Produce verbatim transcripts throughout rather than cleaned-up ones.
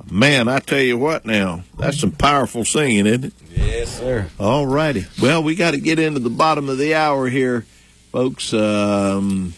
Man, I tell you what now, that's some powerful singing, isn't it? Yes, sir. All righty. Well, we got to get into the bottom of the hour here, folks. Um,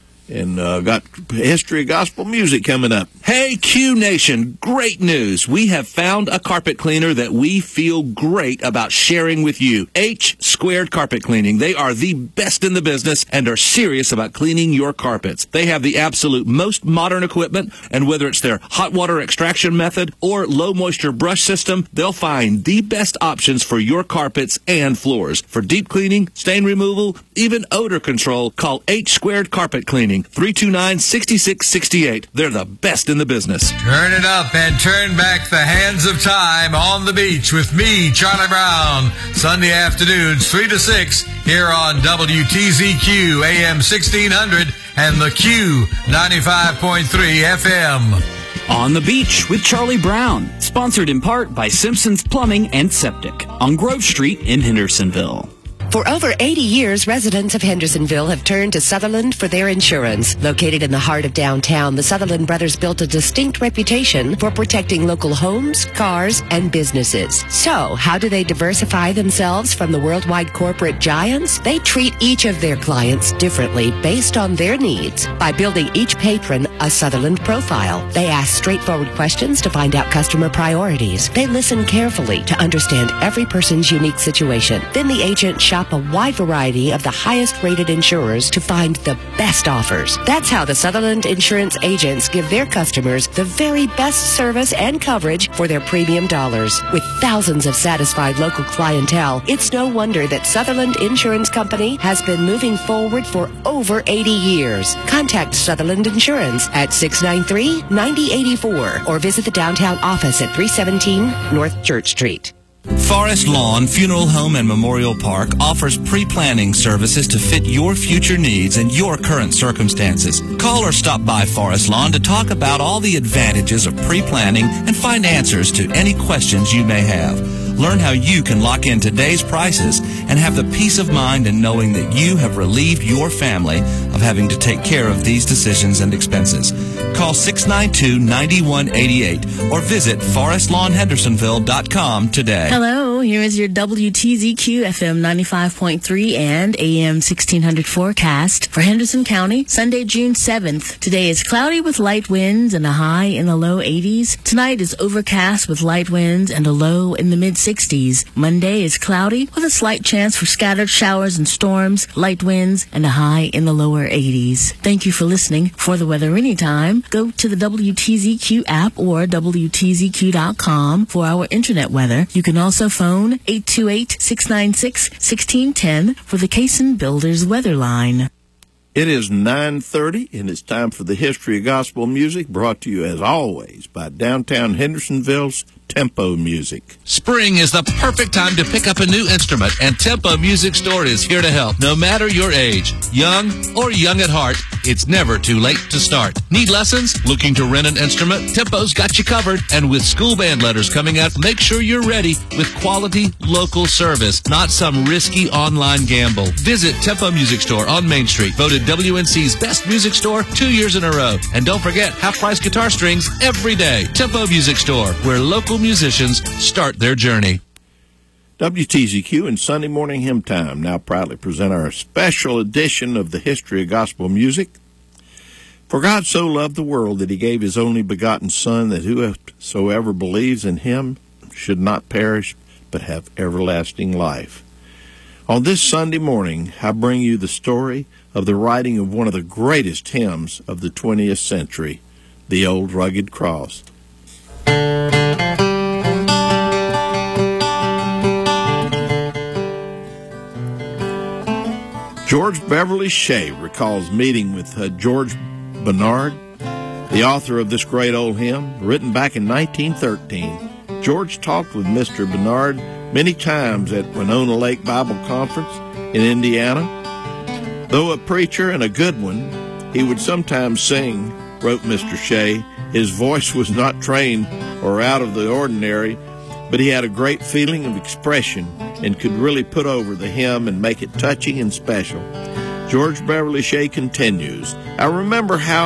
and uh, got History of Gospel Music coming up. Hey, Q Nation, great news. We have found a carpet cleaner that we feel great about sharing with you. H Squared Carpet Cleaning. They are the best in the business and are serious about cleaning your carpets. They have the absolute most modern equipment, and whether it's their hot water extraction method or low moisture brush system, they'll find the best options for your carpets and floors. For deep cleaning, stain removal, even odor control, call H Squared Carpet Cleaning, three two nine, six six six eight. They're the best in the business. Turn it up and turn back the hands of time on the beach with me, Charlie Brown. Sunday afternoons, three to six, here on W T Z Q, A M sixteen hundred, and the Q, ninety-five point three F M. On the Beach with Charlie Brown, sponsored in part by Simpson's Plumbing and Septic on Grove Street in Hendersonville. For over eighty years, residents of Hendersonville have turned to Sutherland for their insurance. Located in the heart of downtown, the Sutherland brothers built a distinct reputation for protecting local homes, cars, and businesses. So, how do they diversify themselves from the worldwide corporate giants? They treat each of their clients differently based on their needs by building each patron a Sutherland profile. They ask straightforward questions to find out customer priorities. They listen carefully to understand every person's unique situation. Then the agent shops a wide variety of the highest-rated insurers to find the best offers. That's how the Sutherland Insurance agents give their customers the very best service and coverage for their premium dollars. With thousands of satisfied local clientele, it's no wonder that Sutherland Insurance Company has been moving forward for over eighty years. Contact Sutherland Insurance at six nine three, nine zero eight four or visit the downtown office at three seventeen North Church Street. Forest Lawn Funeral Home and Memorial Park offers pre-planning services to fit your future needs and your current circumstances. Call or stop by Forest Lawn to talk about all the advantages of pre-planning and find answers to any questions you may have. Learn how you can lock in today's prices and have the peace of mind in knowing that you have relieved your family of having to take care of these decisions and expenses. Call six nine two, nine one eight eight or visit forest lawn hendersonville dot com today. Hello, here is your W T Z Q F M ninety-five point three and A M sixteen hundred forecast for Henderson County, Sunday, June seventh. Today is cloudy with light winds and a high in the low eighties. Tonight is overcast with light winds and a low in the mid-sixties. Monday is cloudy with a slight chance for scattered showers and storms, light winds, and a high in the lower eighties. Thank you for listening. For the weather anytime, go to the W T Z Q app or W T Z Q dot com for our internet weather. You can also phone eight two eight, six nine six, one six one zero for the Cason Builders weather line. It is nine thirty, and it's time for the History of Gospel Music, brought to you, as always, by downtown Hendersonville's Tempo Music. Spring is the perfect time to pick up a new instrument, and Tempo Music Store is here to help. No matter your age, young or young at heart, it's never too late to start. Need lessons? Looking to rent an instrument? Tempo's got you covered. And with school band letters coming up, make sure you're ready with quality local service, not some risky online gamble. Visit Tempo Music Store on Main Street, voted W N C's best music store two years in a row. And don't forget, half-price guitar strings every day. Tempo Music Store, where local musicians start their journey. W T Z Q and Sunday Morning Hymn Time now proudly present our special edition of the History of Gospel Music. For God so loved the world that he gave his only begotten Son, that whosoever believes in him should not perish but have everlasting life. On this Sunday morning, I bring you the story of the writing of one of the greatest hymns of the twentieth century, the Old Rugged Cross. George Beverly Shea recalls meeting with uh, George Bernard, the author of this great old hymn, written back in nineteen thirteen. George talked with Mister Bernard many times at Winona Lake Bible Conference in Indiana. Though a preacher and a good one, he would sometimes sing, wrote Mister Shea. His voice was not trained or out of the ordinary, but he had a great feeling of expression and could really put over the hymn and make it touching and special. George Beverly Shea continues, I remember how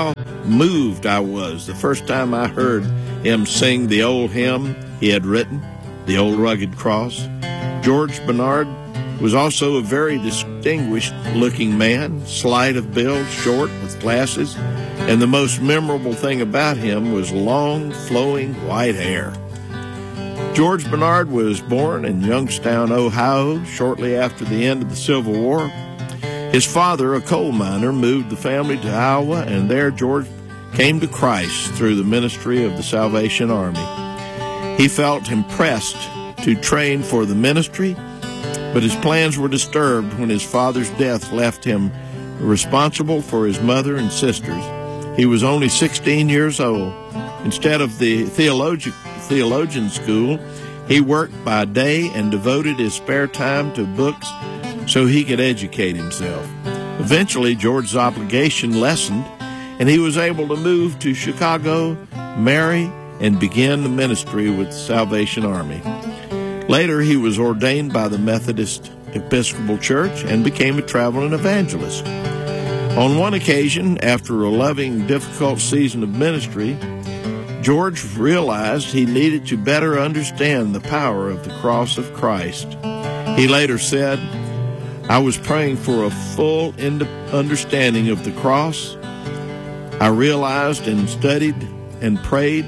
moved I was the first time I heard him sing the old hymn he had written, The Old Rugged Cross. George Bernard was also a very distinguished-looking man, slight of build, short, with glasses, and the most memorable thing about him was long, flowing white hair. George Bernard was born in Youngstown, Ohio, shortly after the end of the Civil War. His father, a coal miner, moved the family to Iowa, and there George came to Christ through the ministry of the Salvation Army. He felt impressed to train for the ministry, but his plans were disturbed when his father's death left him responsible for his mother and sisters. He was only sixteen years old. Instead of the theologi- theologian school, he worked by day and devoted his spare time to books so he could educate himself. Eventually, George's obligation lessened, and he was able to move to Chicago, marry, and begin the ministry with the Salvation Army. Later, he was ordained by the Methodist Episcopal Church and became a traveling evangelist. On one occasion, after a loving, difficult season of ministry, George realized he needed to better understand the power of the cross of Christ. He later said, "I was praying for a full understanding of the cross. I realized and studied and prayed,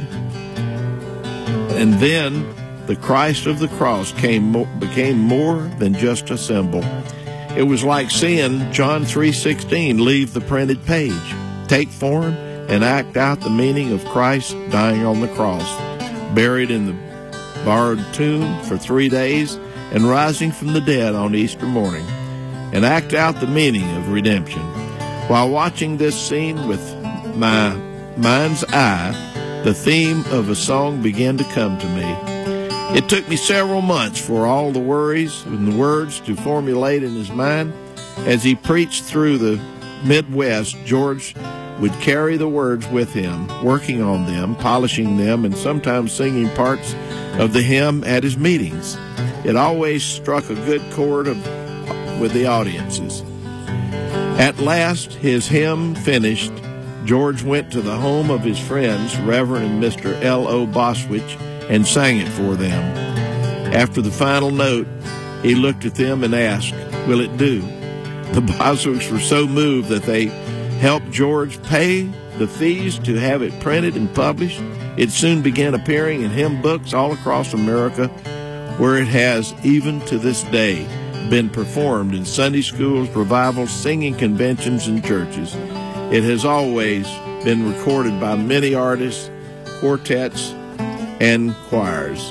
and then the Christ of the cross came became more than just a symbol. It was like seeing John three sixteen leave the printed page, take form, and act out the meaning of Christ dying on the cross, buried in the borrowed tomb for three days, and rising from the dead on Easter morning, and act out the meaning of redemption. While watching this scene with my mind's eye, the theme of a song began to come to me. It took me several months for all the worries and the words to formulate in his mind. As he preached through the Midwest, George would carry the words with him, working on them, polishing them, and sometimes singing parts of the hymn at his meetings. It always struck a good chord of, with the audiences. At last, his hymn finished, George went to the home of his friends, Reverend and Mister L O Boswich, and sang it for them. After the final note, he looked at them and asked, "Will it do?" The Boswichs were so moved that they helped George pay the fees to have it printed and published. It soon began appearing in hymn books all across America, where it has, even to this day, been performed in Sunday schools, revivals, singing conventions, and churches. It has always been recorded by many artists, quartets, and choirs.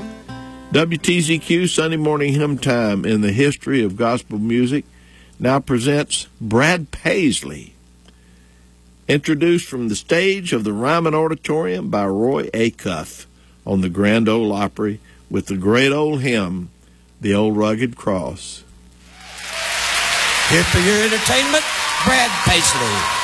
W T Z Q Sunday Morning Hymn Time in the History of Gospel Music now presents Brad Paisley, introduced from the stage of the Ryman Auditorium by Roy Acuff on the Grand Ole Opry with the great old hymn, The Old Rugged Cross. Here for your entertainment, Brad Paisley.